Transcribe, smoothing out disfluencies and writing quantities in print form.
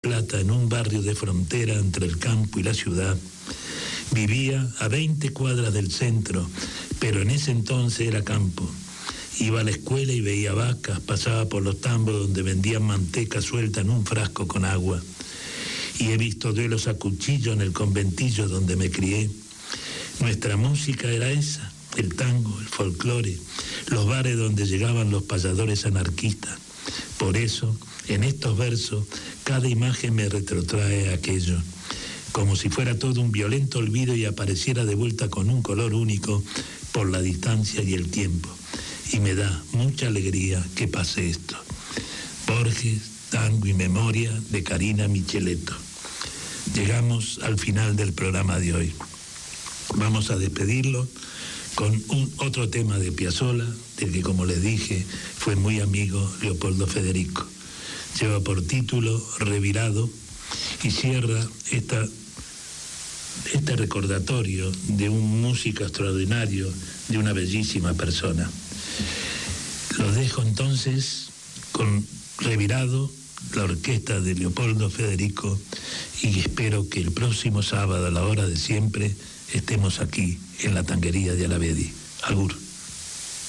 Plata, en un barrio de frontera entre el campo y la ciudad. Vivía a 20 cuadras del centro, pero en ese entonces era campo. Iba a la escuela y veía vacas, pasaba por los tambos donde vendían manteca suelta en un frasco con agua. Y he visto duelos a cuchillo en el conventillo donde me crié. Nuestra música era esa, el tango, el folclore, los bares donde llegaban los payadores anarquistas. Por eso, en estos versos, cada imagen me retrotrae aquello, como si fuera todo un violento olvido y apareciera de vuelta con un color único por la distancia y el tiempo. Y me da mucha alegría que pase esto. Borges, Tango y Memoria, de Karina Micheletto. Llegamos al final del programa de hoy. Vamos a despedirlo con otro tema de Piazzolla, del que, como les dije, fue muy amigo Leopoldo Federico. Lleva por título Revirado y cierra este recordatorio de un músico extraordinario, de una bellísima persona. Los dejo entonces con Revirado, la orquesta de Leopoldo Federico, y espero que el próximo sábado a la hora de siempre estemos aquí en la tanguería de Alavedi. Agur.